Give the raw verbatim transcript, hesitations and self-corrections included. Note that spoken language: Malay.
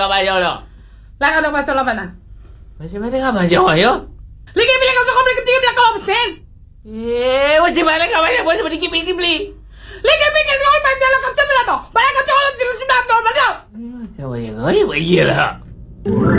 kau bayar dah. Lah kau dah pasal apa nak? Macam mana kau bayar ya? Lagi bila kau kau beli ketiga bila kau pesen. Eh, macam mana kau bayar? Boleh beli kipik beli. Lagi bila kau bayar kau sebelah tu. Bayar kau sebelah tu macam mana tu? Macam mana kau bayar lah?